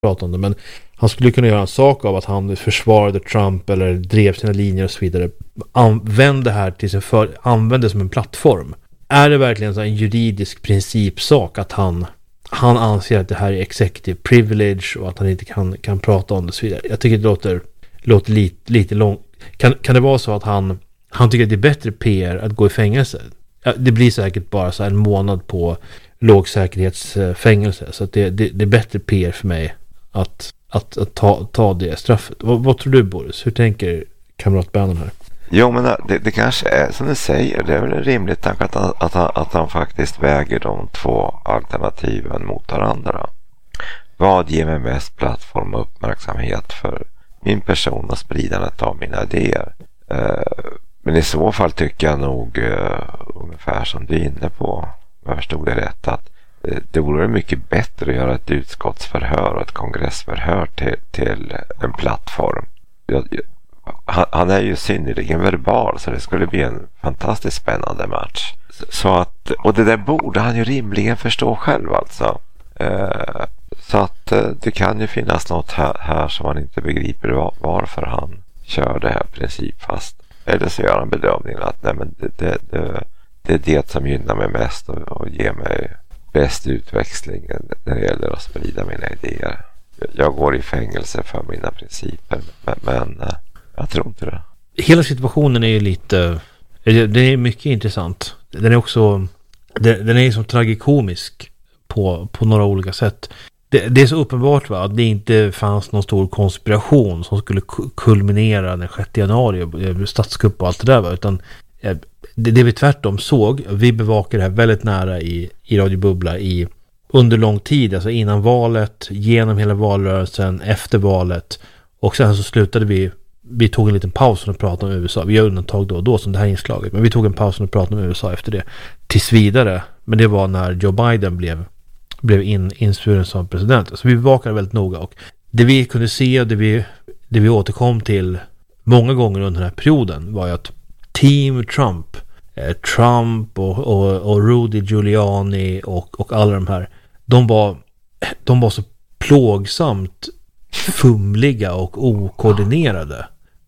prata om det, men han skulle kunna göra en sak av att han försvarade Trump eller drev sina linjer och så vidare. Använde det här till sin använde det som en plattform. Är det verkligen så en juridisk principsak att han anser att det här är executive privilege och att han inte kan prata om det och så vidare? Jag tycker det låter lite långt. Kan det vara så att han tycker att det är bättre PR att gå i fängelse? Ja, det blir säkert bara så en månad på lågsäkerhetsfängelse, så att det är bättre PR för mig att ta det straffet. Vad tror du, Boris? Hur tänker kamrat Bannon här? Jo, men det kanske är som du säger, det är väl rimligt att han faktiskt väger de två alternativen mot varandra. Vad ger mig mest plattform och uppmärksamhet för min person och spridandet av mina idéer? Men i så fall tycker jag nog ungefär som du är inne på, om jag förstod det rätt, att det vore mycket bättre att göra ett utskottsförhör och ett kongressförhör till en plattform. Han är ju synnerligen verbal, så det skulle bli en fantastiskt spännande match. Så att, och det där borde han ju rimligen förstå själv alltså. Så att det kan ju finnas något här som man inte begriper varför han kör det här principfast. Eller så gör han bedömningen att nej, men det är det som gynnar mig mest och ger mig bäst utväxling när det gäller att sprida mina idéer. Jag går i fängelse för mina principer, men jag tror inte det. Hela situationen är ju lite, det är mycket intressant. Den är också, den är som tragikomisk på några olika sätt. Det är så uppenbart, va, att det inte fanns någon stor konspiration som skulle kulminera den 6 januari, statskupp och allt det där, va, utan det vi tvärtom såg, vi bevakade det här väldigt nära i Radio Bubbla under lång tid, alltså innan valet, genom hela valrörelsen, efter valet, och sen så slutade vi tog en liten paus och pratade om USA. Vi gör undantag då och då som det här inslaget, men vi tog en paus och pratade om USA efter det tills vidare, men det var när Joe Biden blev insvuren som president. Så vi bevakade väldigt noga, och det vi kunde se och det vi återkom till många gånger under den här perioden var ju att Team Trump och Rudy Giuliani och alla de här, de var så plågsamt fumliga och okoordinerade.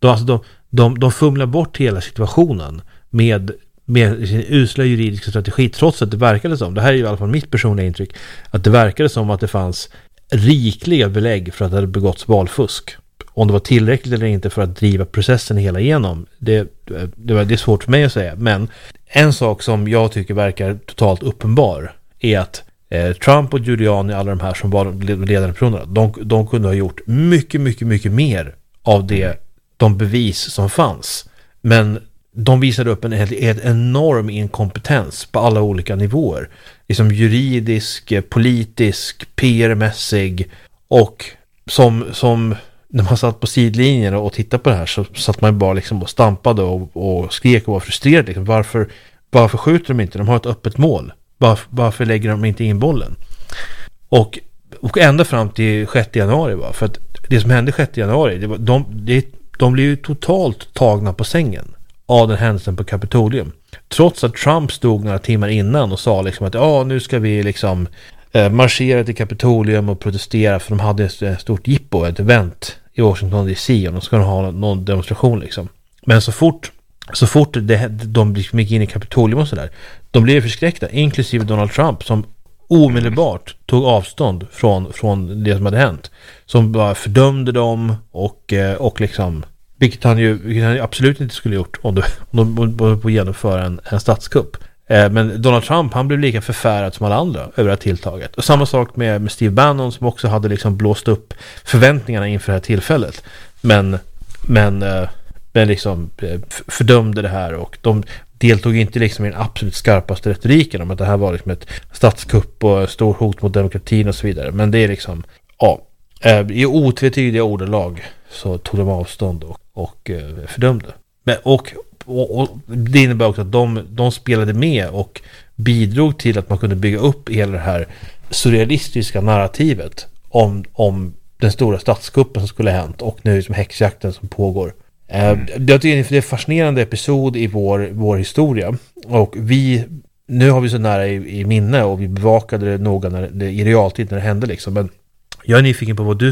De fumlar bort hela situationen med sin usla juridiska strategi, trots att det verkade som, det här är i alla fall mitt personliga intryck, att det verkade som att det fanns rikliga belägg för att det hade begåtts valfusk. Om det var tillräckligt eller inte för att driva processen hela igenom, det är svårt för mig att säga. Men en sak som jag tycker verkar totalt uppenbar är att Trump och Giuliani, alla de här som var ledande personerna, de kunde ha gjort mycket, mycket, mycket mer av de bevis som fanns. Men de visade upp en enorm inkompetens på alla olika nivåer. Liksom juridisk, politisk, PR-mässig, och som när man satt på sidlinjen och tittade på det här, så satt man bara liksom och stampade och skrek och var frustrerad. Liksom. Varför skjuter de inte? De har ett öppet mål. Varför lägger de inte in bollen? Och ända fram till 6 januari, va? För att det som hände 6 januari, de blev ju totalt tagna på sängen av den händelsen på Kapitolium. Trots att Trump stod några timmar innan och sa liksom att nu ska vi liksom marschera till Kapitolium och protestera, för de hade ett stort jippo, ett event i Washington DC, och de ska ha någon demonstration liksom. Men så fort de gick in i Kapitolium och sådär, de blev förskräckta, inklusive Donald Trump, som omedelbart tog avstånd från det som hade hänt, som bara fördömde dem och liksom, vilket han ju absolut inte skulle gjort om de var på att genomföra en statskupp. Men Donald Trump, han blev lika förfärad som alla andra över det här tilltaget. Och samma sak med Steve Bannon, som också hade liksom blåst upp förväntningarna inför det här tillfället. Men liksom fördömde det här, och de deltog inte liksom i den absolut skarpaste retoriken om att det här var liksom ett statskupp och stor hot mot demokratin och så vidare. Men det är liksom, i otvetydiga ordalag så tog de avstånd och fördömde. Men, och det innebär också att de spelade med och bidrog till att man kunde bygga upp hela det här surrealistiska narrativet om den stora statskuppen som skulle ha hänt, och nu som häxjakten som pågår. Jag tycker det är en fascinerande episod i vår historia, och nu har vi så nära i minne, och vi bevakade det noga i realtid när det hände liksom. Men Jag är nyfiken på vad du